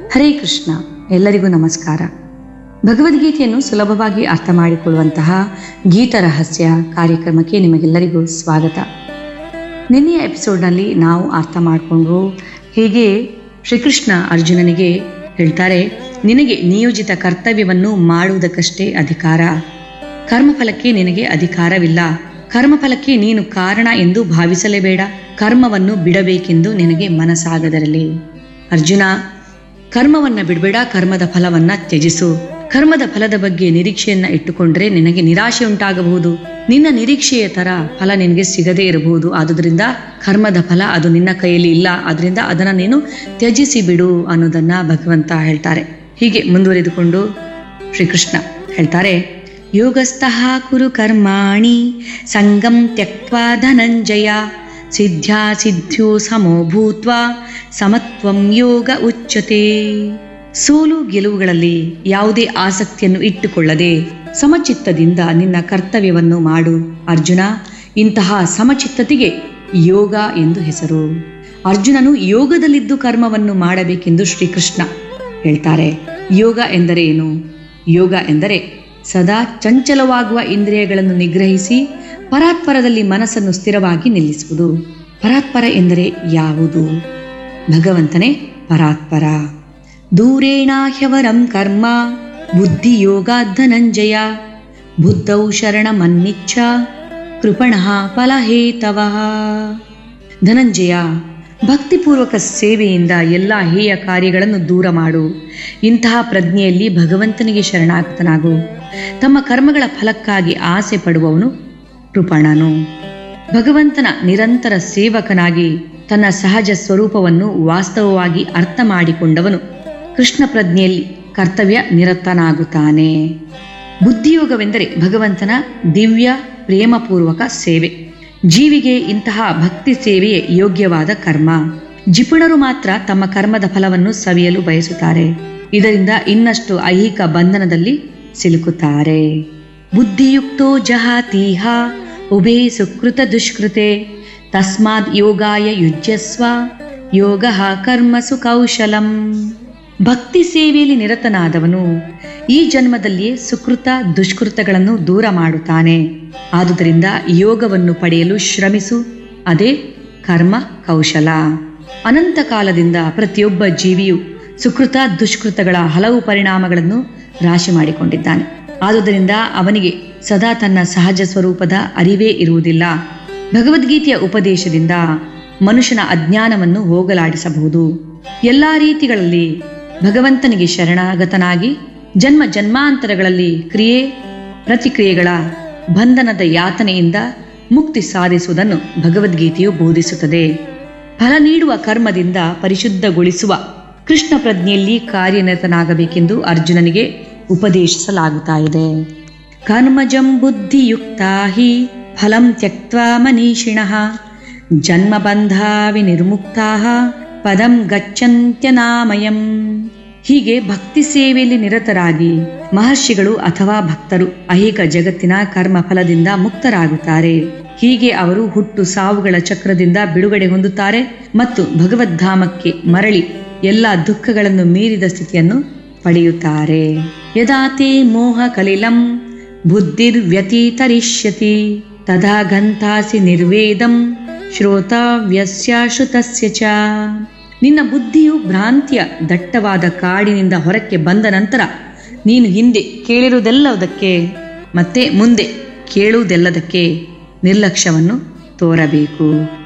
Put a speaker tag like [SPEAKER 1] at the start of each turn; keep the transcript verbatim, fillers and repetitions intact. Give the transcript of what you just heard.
[SPEAKER 1] ಹರೇ ಕೃಷ್ಣ. ಎಲ್ಲರಿಗೂ ನಮಸ್ಕಾರ. ಭಗವದ್ಗೀತೆಯನ್ನು ಸುಲಭವಾಗಿ ಅರ್ಥ ಮಾಡಿಕೊಳ್ಳುವಂತಹ ಗೀತ ರಹಸ್ಯ ಕಾರ್ಯಕ್ರಮಕ್ಕೆ ನಿಮಗೆಲ್ಲರಿಗೂ ಸ್ವಾಗತ. ನಿನ್ನೆಯ ಎಪಿಸೋಡ್ನಲ್ಲಿ ನಾವು ಅರ್ಥ ಮಾಡಿಕೊಂಡು ಹೀಗೆ ಶ್ರೀಕೃಷ್ಣ ಅರ್ಜುನನಿಗೆ ಹೇಳ್ತಾರೆ, ನಿನಗೆ ನಿಯೋಜಿತ ಕರ್ತವ್ಯವನ್ನು ಮಾಡುವುದಕ್ಕಷ್ಟೇ ಅಧಿಕಾರ, ಕರ್ಮಫಲಕ್ಕೆ ನಿನಗೆ ಅಧಿಕಾರವಿಲ್ಲ. ಕರ್ಮಫಲಕ್ಕೆ ನೀನು ಕಾರಣ ಎಂದು ಭಾವಿಸಲೇಬೇಡ. ಕರ್ಮವನ್ನು ಬಿಡಬೇಕೆಂದು ನಿನಗೆ ಮನಸ್ಸಾಗದಿರಲಿ. ಅರ್ಜುನ, ಕರ್ಮವನ್ನ ಬಿಡಬೇಡ, ಕರ್ಮದ ಫಲವನ್ನ ತ್ಯಜಿಸು. ಕರ್ಮದ ಫಲದ ಬಗ್ಗೆ ನಿರೀಕ್ಷೆಯನ್ನ ಇಟ್ಟುಕೊಂಡ್ರೆ ನಿನಗೆ ನಿರಾಶೆ ಉಂಟಾಗಬಹುದು. ನಿನ್ನ ನಿರೀಕ್ಷೆಯ ತರ ಫಲ ನಿನಗೆ ಸಿಗದೇ ಇರಬಹುದು. ಆದುದರಿಂದ ಕರ್ಮದ ಫಲ ಅದು ನಿನ್ನ ಕೈಯಲ್ಲಿ ಇಲ್ಲ. ಆದ್ರಿಂದ ಅದನ್ನ ನೀನು ತ್ಯಜಿಸಿ ಬಿಡು ಅನ್ನೋದನ್ನ ಭಗವಂತ ಹೇಳ್ತಾರೆ. ಹೀಗೆ ಮುಂದುವರಿದುಕೊಂಡು ಶ್ರೀಕೃಷ್ಣ ಹೇಳ್ತಾರೆ, ಯೋಗಸ್ಥಃ ಕುರು ಕರ್ಮಾಣಿ ಸಂಗಂ ತ್ಯಕ್ತ್ವಾ ಧನಂಜಯ ಸಿದ್ಧ್ಯಾ ಸಿದ್ಧ್ಯೋ ಸಮೋ ಭೂತ್ವಾ ಸಮತ್ವಂ ಯೋಗ ಉಚ್ಯತೆ. ಸೋಲು ಗೆಲುವುಗಳಲ್ಲಿ ಯಾವುದೇ ಆಸಕ್ತಿಯನ್ನು ಇಟ್ಟುಕೊಳ್ಳದೆ ಸಮಚಿತ್ತದಿಂದ ನಿನ್ನ ಕರ್ತವ್ಯವನ್ನು ಮಾಡು. ಅರ್ಜುನ, ಇಂತಹ ಸಮಚಿತ್ತತೆಗೆ ಯೋಗ ಎಂದು ಹೆಸರು. ಅರ್ಜುನನು ಯೋಗದಲ್ಲಿದ್ದು ಕರ್ಮವನ್ನು ಮಾಡಬೇಕೆಂದು ಶ್ರೀಕೃಷ್ಣ ಹೇಳ್ತಾರೆ. ಯೋಗ ಎಂದರೆ ಏನು? ಯೋಗ ಎಂದರೆ ಸದಾ ಚಂಚಲವಾಗುವ ಇಂದ್ರಿಯಗಳನ್ನು ನಿಗ್ರಹಿಸಿ ಪರಾತ್ಪರದಲ್ಲಿ ಮನಸ್ಸನ್ನು ಸ್ಥಿರವಾಗಿ ನಿಲ್ಲಿಸುವುದು. ಪರಾತ್ಪರ ಎಂದರೆ ಯಾವುದು? ಭಗವಂತನೇ ಪರಾತ್ಪರ. ದೂರೇಣ ಹ್ಯವರಂ ಕರ್ಮ ಬುದ್ಧಿಯೋಗ ಧನಂಜಯ ಬುದ್ಧೌ ಶರಣಮನ್ನಿಚ್ಛ ಕೃಪಣಃ ಫಲಹೇತವಃ. ಧನಂಜಯ, ಭಕ್ತಿಪೂರ್ವಕ ಸೇವೆಯಿಂದ ಎಲ್ಲ ಹೇಯ ಕಾರ್ಯಗಳನ್ನು ದೂರ ಮಾಡು. ಇಂತಹ ಪ್ರಜ್ಞೆಯಲ್ಲಿ ಭಗವಂತನಿಗೆ ಶರಣಾಗತನಾಗು. ತಮ್ಮ ಕರ್ಮಗಳ ಫಲಕ್ಕಾಗಿ ಆಸೆ ಪಡುವವನು ಕೃಪಣನು. ಭಗವಂತನ ನಿರಂತರ ಸೇವಕನಾಗಿ ತನ್ನ ಸಹಜ ಸ್ವರೂಪವನ್ನು ವಾಸ್ತವವಾಗಿ ಅರ್ಥ ಮಾಡಿಕೊಂಡವನು ಕೃಷ್ಣ ಪ್ರಜ್ಞೆಯಲ್ಲಿ ಕರ್ತವ್ಯ ನಿರತನಾಗುತ್ತಾನೆ. ಬುದ್ಧಿಯೋಗವೆಂದರೆ ಭಗವಂತನ ದಿವ್ಯ ಪ್ರೇಮಪೂರ್ವಕ ಸೇವೆ. ಜೀವಿಗೆ ಇಂತಹ ಭಕ್ತಿ ಸೇವೆಯೇ ಯೋಗ್ಯವಾದ ಕರ್ಮ. ಜಿಪುಣರು ಮಾತ್ರ ತಮ್ಮ ಕರ್ಮದ ಫಲವನ್ನು ಸವಿಯಲು ಬಯಸುತ್ತಾರೆ. ಇದರಿಂದ ಇನ್ನಷ್ಟು ಐಹಿಕ ಬಂಧನದಲ್ಲಿ ಸಿಲುಕುತ್ತಾರೆ. ಬುದ್ಧಿಯುಕ್ತೋ ಜಹಾತೀಹ ಉಭೇ ಸುಕೃತ ದುಷ್ಕೃತೆ ತಸ್ಮಾದ್ ಯೋಗಾಯ ಯುಜ್ಯಸ್ವ ಯೋಗ ಕರ್ಮಸು ಕೌಶಲಂ. ಭಕ್ತಿ ಸೇವೆಯಲ್ಲಿ ನಿರತನಾದವನು ಈ ಜನ್ಮದಲ್ಲಿಯೇ ಸುಕೃತ ದುಷ್ಕೃತಗಳನ್ನು ದೂರ ಮಾಡುತ್ತಾನೆ. ಆದುದರಿಂದ ಯೋಗವನ್ನು ಪಡೆಯಲು ಶ್ರಮಿಸು. ಅದೇ ಕರ್ಮ ಕೌಶಲ. ಅನಂತ ಕಾಲದಿಂದ ಪ್ರತಿಯೊಬ್ಬ ಜೀವಿಯು ಸುಕೃತ ದುಷ್ಕೃತಗಳ ಹಲವು ಪರಿಣಾಮಗಳನ್ನು ರಾಶಿ ಮಾಡಿಕೊಂಡಿದ್ದಾನೆ. ಆದುದರಿಂದ ಅವನಿಗೆ ಸದಾ ತನ್ನ ಸಹಜ ಸ್ವರೂಪದ ಅರಿವೇ ಇರುವುದಿಲ್ಲ. ಭಗವದ್ಗೀತೆಯ ಉಪದೇಶದಿಂದ ಮನುಷ್ಯನ ಅಜ್ಞಾನವನ್ನು ಹೋಗಲಾಡಿಸಬಹುದು. ಎಲ್ಲಾ ರೀತಿಗಳಲ್ಲಿ ಭಗವಂತನಿಗೆ ಶರಣಾಗತನಾಗಿ ಜನ್ಮ ಜನ್ಮಾಂತರಗಳಲ್ಲಿ ಕ್ರಿಯೆ ಪ್ರತಿಕ್ರಿಯೆಗಳ ಬಂಧನದ ಯಾತನೆಯಿಂದ ಮುಕ್ತಿ ಸಾಧಿಸುವುದನ್ನು ಭಗವದ್ಗೀತೆಯು ಬೋಧಿಸುತ್ತದೆ. ಫಲ ನೀಡುವ ಕರ್ಮದಿಂದ ಪರಿಶುದ್ಧಗೊಳಿಸುವ ಕೃಷ್ಣ ಪ್ರಜ್ಞೆಯಲ್ಲಿ ಕಾರ್ಯನಿರತನಾಗಬೇಕೆಂದು ಅರ್ಜುನನಿಗೆ ಉಪದೇಶಿಸಲಾಗುತ್ತಾ ಇದೆ. ಕರ್ಮಜಂ ಬುದ್ಧಿಯುಕ್ತಾ ಹಿ ಫಲಂ ತ್ಯಕ್ತ್ವಾ ಮನೀಷಿಣಃ ಜನ್ಮಬಂಧ ವಿನಿರ್ಮುಕ್ತಾ ಪದಂ ಗಚ್ಚಂತ್ಯನಾಮಯಂ. ಹೀಗೆ ಭಕ್ತಿ ಸೇವೆಯಲ್ಲಿ ನಿರತರಾಗಿ ಮಹರ್ಷಿಗಳು ಅಥವಾ ಭಕ್ತರು ಐಹಿಕ ಜಗತ್ತಿನ ಕರ್ಮ ಫಲದಿಂದ ಮುಕ್ತರಾಗುತ್ತಾರೆ. ಹೀಗೆ ಅವರು ಹುಟ್ಟು ಸಾವುಗಳ ಚಕ್ರದಿಂದ ಬಿಡುಗಡೆ ಹೊಂದುತ್ತಾರೆ ಮತ್ತು ಭಗವದ್ಧಾಮಕ್ಕೆ ಮರಳಿ ಎಲ್ಲ ದುಃಖಗಳನ್ನು ಮೀರಿದ ಸ್ಥಿತಿಯನ್ನು ಪಡೆಯುತ್ತಾರೆ. ಯದಾತೆ ಮೋಹ ಕಲಿಲಂ ಬುದ್ಧಿರ್ವ್ಯತಿತರಿಷ್ಯತಿ ತದಾ ಗಂತಾಸಿ ನಿರ್ವೇದಂ ಶ್ರೋತವ್ಯಸ್ಯ ಶ್ರುತಸ್ಯ ಚ. ನಿನ್ನ ಬುದ್ಧಿಯು ಭ್ರಾಂತಿಯ ದಟ್ಟವಾದ ಕಾಡಿನಿಂದ ಹೊರಕ್ಕೆ ಬಂದ ನಂತರ ನೀನು ಹಿಂದೆ ಕೇಳಿರುವುದೆಲ್ಲದಕ್ಕೆ ಮತ್ತೆ ಮುಂದೆ ಕೇಳುವುದೆಲ್ಲದಕ್ಕೆ ನಿರ್ಲಕ್ಷ್ಯವನ್ನು ತೋರಬೇಕು.